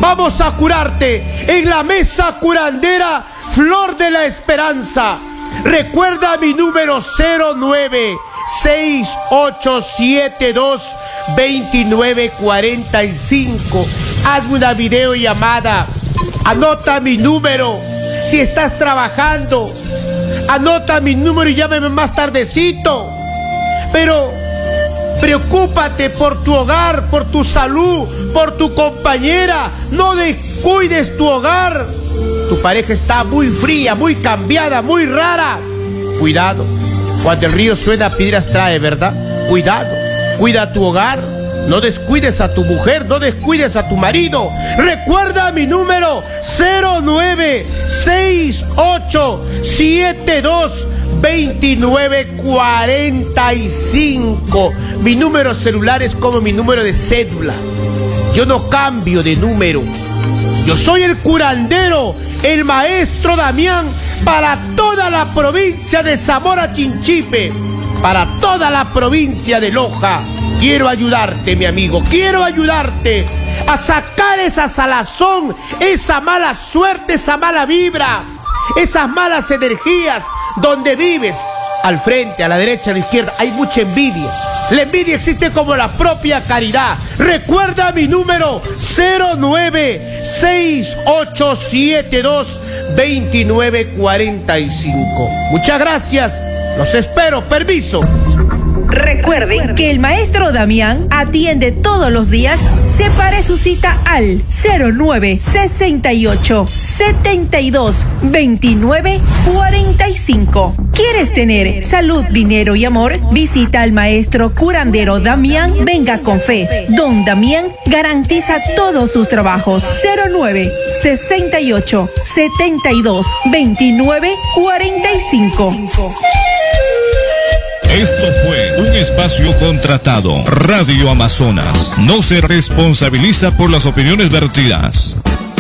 Vamos a curarte en la mesa curandera Flor de la Esperanza. Recuerda mi número 0968722945. Hazme una videollamada. Anota mi número. Si estás trabajando, anota mi número y llámame más tardecito. Pero preocúpate por tu hogar, por tu salud, por tu compañera. No descuides tu hogar. Tu pareja está muy fría, muy cambiada, muy rara. Cuidado. Cuando el río suena, piedras trae, ¿verdad? Cuidado. Cuida tu hogar. No descuides a tu mujer, no descuides a tu marido. Recuerda mi número 0968722945. Mi número celular es como mi número de cédula. Yo no cambio de número. Yo soy el curandero, el maestro Damián, para toda la provincia de Zamora Chinchipe, para toda la provincia de Loja. Quiero ayudarte, mi amigo, quiero ayudarte a sacar esa salazón, esa mala suerte, esa mala vibra, esas malas energías donde vives. Al frente, a la derecha, a la izquierda, hay mucha envidia. La envidia existe como la propia caridad. Recuerda mi número 0968722945. Muchas gracias. Los espero. Permiso. Recuerden que el maestro Damián atiende todos los días. Separe su cita al 0968722945. ¿Quieres tener salud, dinero y amor? Visita al maestro curandero Damián. Venga con fe. Don Damián garantiza todos sus trabajos. 0968722945. Esto fue un espacio contratado. Radio Amazonas no se responsabiliza por las opiniones vertidas.